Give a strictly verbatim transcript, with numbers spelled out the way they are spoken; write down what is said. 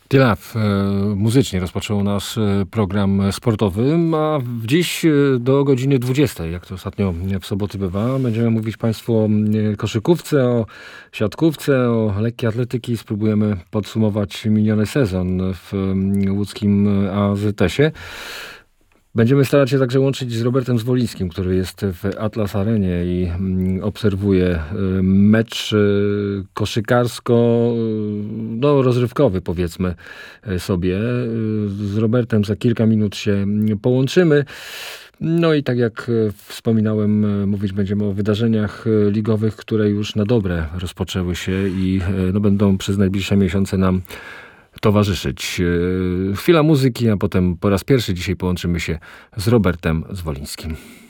Tylaw muzycznie rozpoczął nasz program sportowy, a dziś do godziny dwudziestej, jak to ostatnio w soboty bywa, będziemy mówić Państwu o koszykówce, o siatkówce, o lekkiej atletyki. Spróbujemy podsumować miniony sezon w łódzkim A Z T sie. Będziemy starać się także łączyć z Robertem Zwolińskim, który jest w Atlas Arenie i obserwuje mecz koszykarsko, no rozrywkowy powiedzmy sobie. Z Robertem za kilka minut się połączymy. No i tak jak wspominałem, mówić będziemy o wydarzeniach ligowych, które już na dobre rozpoczęły się i no, będą przez najbliższe miesiące nam towarzyszyć. Chwila muzyki, a potem po raz pierwszy dzisiaj połączymy się z Robertem Zwolińskim.